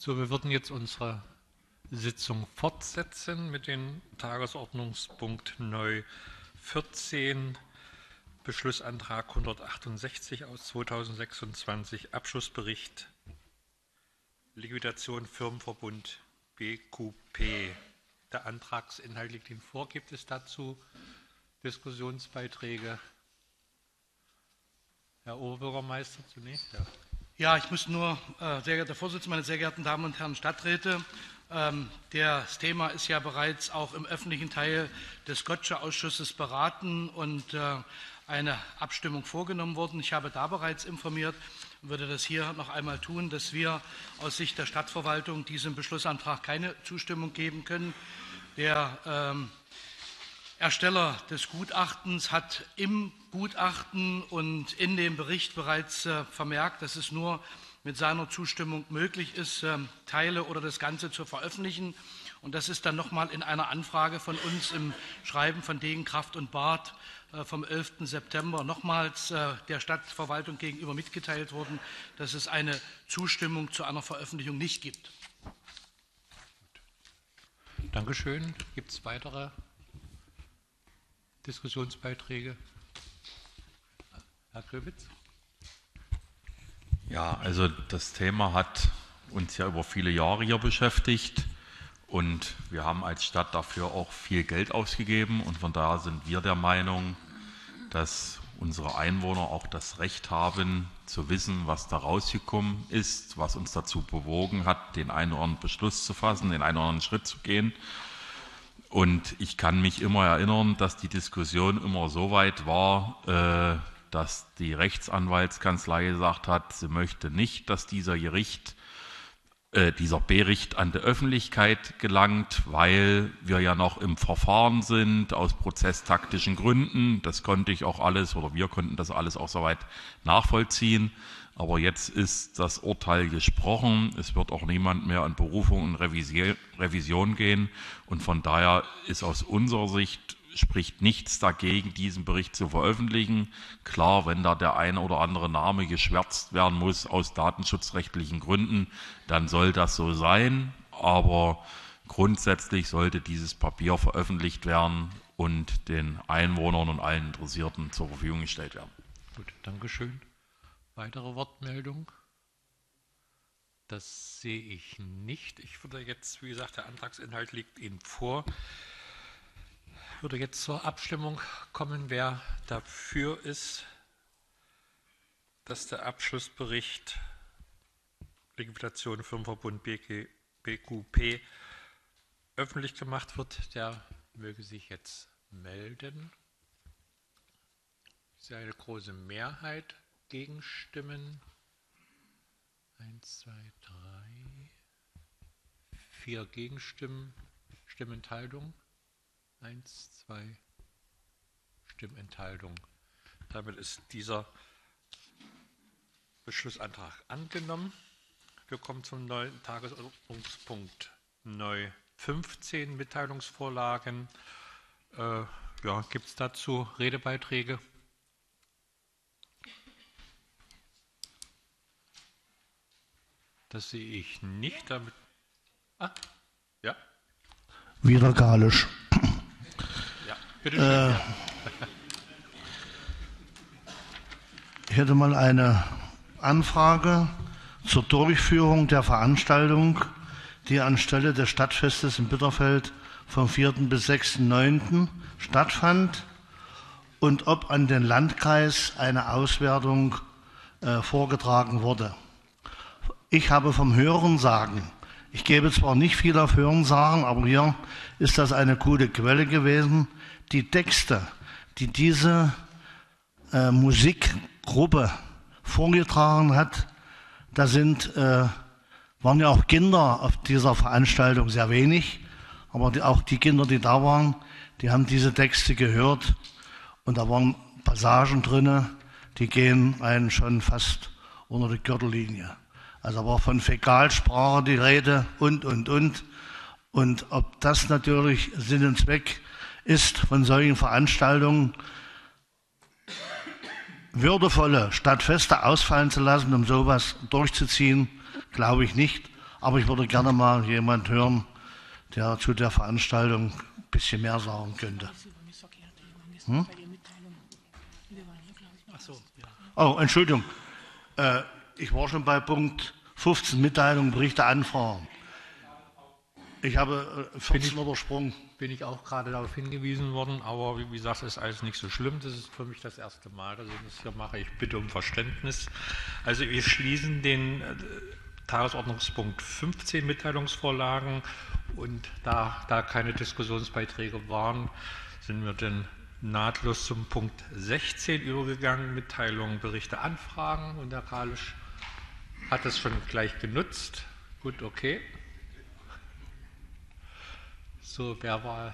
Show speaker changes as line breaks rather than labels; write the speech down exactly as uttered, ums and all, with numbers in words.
So, wir würden jetzt unsere Sitzung fortsetzen mit dem Tagesordnungspunkt neu vierzehn, Beschlussantrag hundertachtundsechzig aus zweitausendsechsundzwanzig, Abschlussbericht Liquidation Firmenverbund B Q P. Der Antragsinhalt liegt Ihnen vor. Gibt es dazu Diskussionsbeiträge? Herr Oberbürgermeister zunächst. Ja.
Ja, ich muss nur, äh, sehr geehrter Vorsitzender, meine sehr geehrten Damen und Herren Stadträte, ähm, das Thema ist ja bereits auch im öffentlichen Teil des Gottsche-Ausschusses beraten und äh, eine Abstimmung vorgenommen worden. Ich habe da bereits informiert und würde das hier noch einmal tun, dass wir aus Sicht der Stadtverwaltung diesem Beschlussantrag keine Zustimmung geben können. Der ähm, Ersteller des Gutachtens hat im Gutachten und in dem Bericht bereits äh, vermerkt, dass es nur mit seiner Zustimmung möglich ist, äh, Teile oder das Ganze zu veröffentlichen. Und das ist dann nochmal in einer Anfrage von uns im Schreiben von Degen, Kraft und Barth äh, vom elften September nochmals äh, der Stadtverwaltung gegenüber mitgeteilt worden, dass es eine Zustimmung zu einer Veröffentlichung nicht gibt.
Dankeschön. Gibt es weitere Diskussionsbeiträge? Herr Gröbitz?
Ja, also das Thema hat uns ja über viele Jahre hier beschäftigt und wir haben als Stadt dafür auch viel Geld ausgegeben und von daher sind wir der Meinung, dass unsere Einwohner auch das Recht haben, zu wissen, was da rausgekommen ist, was uns dazu bewogen hat, den einen oder anderen Beschluss zu fassen, den einen oder anderen Schritt zu gehen. Und ich kann mich immer erinnern, dass die Diskussion immer so weit war, äh, dass die Rechtsanwaltskanzlei gesagt hat, sie möchte nicht, dass dieser Gericht, äh, dieser Bericht an die Öffentlichkeit gelangt, weil wir ja noch im Verfahren sind, aus prozesstaktischen Gründen. Das konnte ich auch alles, oder wir konnten das alles auch soweit nachvollziehen. Aber jetzt ist das Urteil gesprochen. Es wird auch niemand mehr an Berufung und Revision gehen. Und von daher ist aus unserer Sicht, spricht nichts dagegen, diesen Bericht zu veröffentlichen. Klar, wenn da der eine oder andere Name geschwärzt werden muss aus datenschutzrechtlichen Gründen, dann soll das so sein. Aber grundsätzlich sollte dieses Papier veröffentlicht werden und den Einwohnern und allen Interessierten zur Verfügung gestellt werden.
Gut, Dankeschön. Weitere Wortmeldung? Das sehe ich nicht. Ich würde jetzt, wie gesagt, der Antragsinhalt liegt Ihnen vor. Ich würde jetzt zur Abstimmung kommen, wer dafür ist, dass der Abschlussbericht Liquidation Firmenverbund B Q P öffentlich gemacht wird, der möge sich jetzt melden. Ich sehe eine große Mehrheit. Gegenstimmen. Eins, zwei, drei, vier Gegenstimmen, Stimmenthaltung. Eins, zwei, Stimmenthaltung. Damit ist dieser Beschlussantrag angenommen. Wir kommen zum neuen Tagesordnungspunkt neu fünfzehn, Mitteilungsvorlagen. Äh, ja, gibt es dazu Redebeiträge? Das sehe ich nicht. Damit ah, ja.
Wieder Galisch.
Ja, bitte schön. Äh,
ja. Ich hätte mal eine Anfrage zur Durchführung der Veranstaltung, die anstelle des Stadtfestes in Bitterfeld vom vierten bis sechsten neunten stattfand und ob an den Landkreis eine Auswertung äh, vorgetragen wurde. Ich habe vom Hörensagen, ich gebe zwar nicht viel auf Hörensagen, aber hier ist das eine gute Quelle gewesen. Die Texte, die diese äh, Musikgruppe vorgetragen hat, da sind, äh, waren ja auch Kinder auf dieser Veranstaltung sehr wenig, aber die, auch die Kinder, die da waren, die haben diese Texte gehört und da waren Passagen drin, die gehen einen schon fast unter die Gürtellinie. Also war von Fäkalsprache die Rede und, und, und. Und ob das natürlich Sinn und Zweck ist von solchen Veranstaltungen, würdevolle Stadtfeste ausfallen zu lassen, um sowas durchzuziehen, glaube ich nicht. Aber ich würde gerne mal jemand hören, der zu der Veranstaltung ein bisschen mehr sagen könnte. Hm?
Ach so, ja.
Oh, Entschuldigung. Äh, ich war schon bei Punkt fünfzehn, Mitteilung, Berichte, Anfragen. Ich habe äh, vierzehn übersprungen.
Bin ich auch gerade darauf hingewiesen worden, aber wie gesagt, das ist alles nicht so schlimm. Das ist für mich das erste Mal, dass ich das hier mache. Ich bitte um Verständnis. Also wir schließen den äh, Tagesordnungspunkt fünfzehn, Mitteilungsvorlagen, und da, da keine Diskussionsbeiträge waren, sind wir dann nahtlos zum Punkt sechzehn übergegangen, Mitteilungen, Berichte, Anfragen, und Herr Kalisch hat es schon gleich genutzt. Gut, okay. So, wer war